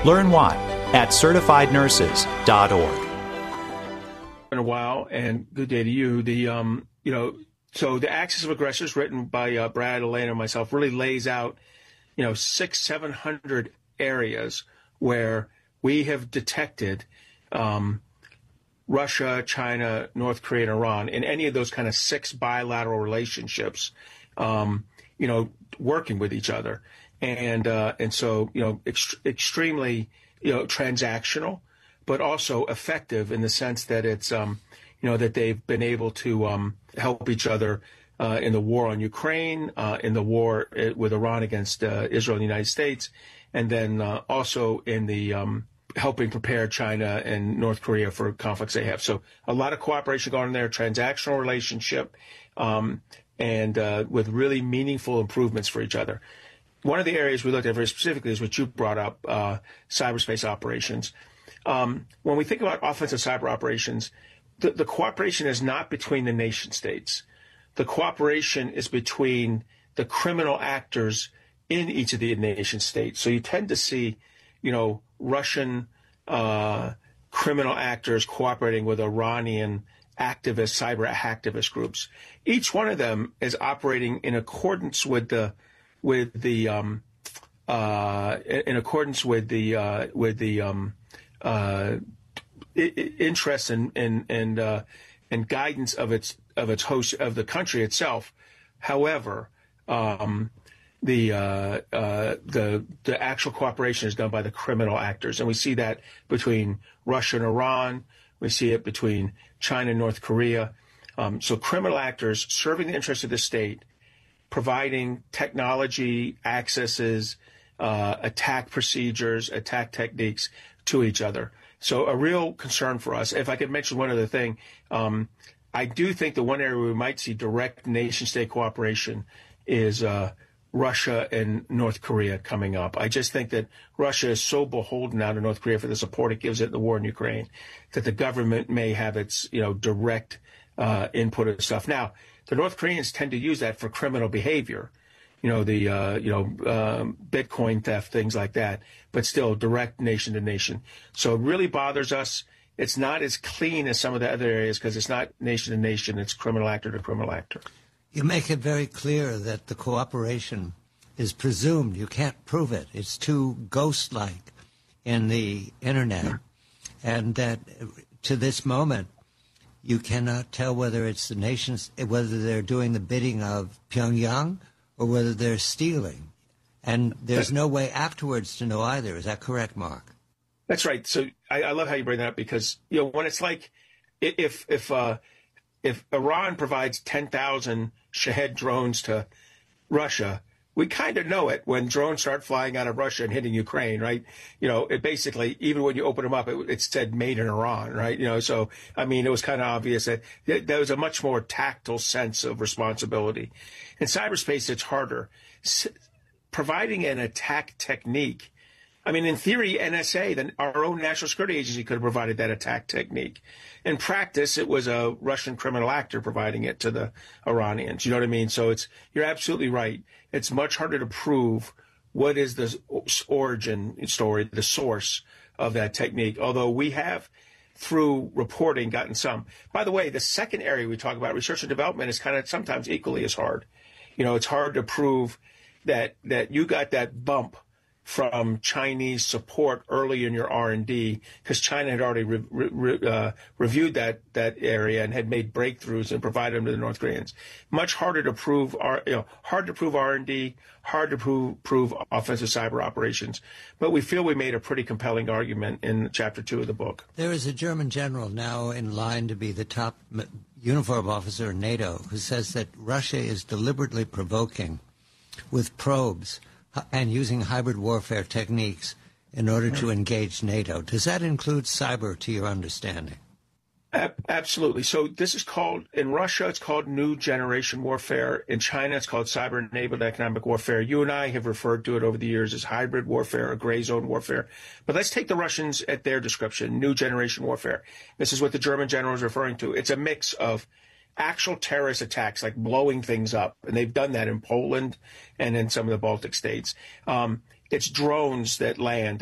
Learn why at certifiednurses.org. In a while, and good day to you. So the Axis of Aggressors, written by Brad, Elena, and myself, really lays out, 700 areas where we have detected Russia, China, North Korea, and Iran in any of those kind of 6 bilateral relationships, working with each other, and so extremely transactional, but also effective in the sense that it's that they've been able to help each other in the war on Ukraine, in the war with Iran against Israel and the United States, and then also in the helping prepare China and North Korea for conflicts they have. So a lot of cooperation going on there, transactional relationship, and with really meaningful improvements for each other. One of the areas we looked at very specifically is what you brought up, cyberspace operations. When we think about offensive cyber operations, the cooperation is not between the nation states. The cooperation is between the criminal actors in each of the nation states. So you tend to see, Russian criminal actors cooperating with Iranian activist, cyber hacktivist groups. Each one of them is operating in accordance with the interests and guidance of its host, of the country itself. However, the actual cooperation is done by the criminal actors, and we see that between Russia and Iran. We see it between China and North Korea. So criminal actors serving the interests of the state, providing technology accesses, attack procedures, attack techniques to each other. So a real concern for us. If I could mention one other thing, I do think the one area we might see direct nation-state cooperation is Russia and North Korea coming up. I just think that Russia is so beholden now to North Korea for the support it gives it in the war in Ukraine that the government may have its direct input of stuff. Now, the North Koreans tend to use that for criminal behavior, Bitcoin theft, things like that, but still direct nation to nation. So it really bothers us. It's not as clean as some of the other areas because it's not nation to nation. It's criminal actor to criminal actor. You make it very clear that the cooperation is presumed. You can't prove it. It's too ghost-like in the Internet. And that to this moment, you cannot tell whether it's the nations, whether they're doing the bidding of Pyongyang or whether they're stealing. And there's no way afterwards to know either. Is that correct, Mark? That's right. So I love how you bring that up because, when it's like if Iran provides 10,000 Shahed drones to Russia, we kind of know it when drones start flying out of Russia and hitting Ukraine, right? It basically, even when you open them up, it said made in Iran, right? So, it was kind of obvious that there was a much more tactile sense of responsibility. In cyberspace, it's harder. Providing an attack technique, in theory, NSA, our own national security agency, could have provided that attack technique. In practice, it was a Russian criminal actor providing it to the Iranians. You know what I mean? So you're absolutely right. It's much harder to prove what is the origin story, the source of that technique, although we have, through reporting, gotten some. By the way, the second area we talk about, research and development, is kind of sometimes equally as hard. It's hard to prove that you got that bump from Chinese support early in your R&D because China had already reviewed that area and had made breakthroughs and provided them to the North Koreans. Much harder to prove, hard to prove R&D, hard to prove offensive cyber operations. But we feel we made a pretty compelling argument in Chapter 2 of the book. There is a German general now in line to be the top uniform officer in NATO who says that Russia is deliberately provoking with probes and using hybrid warfare techniques in order to engage NATO. Does that include cyber, to your understanding? Absolutely. So this is called, in Russia, it's called new generation warfare. In China, it's called cyber-enabled economic warfare. You and I have referred to it over the years as hybrid warfare or gray zone warfare. But let's take the Russians at their description, new generation warfare. This is what the German general is referring to. It's a mix of actual terrorist attacks, like blowing things up. And they've done that in Poland and in some of the Baltic states. It's drones that land.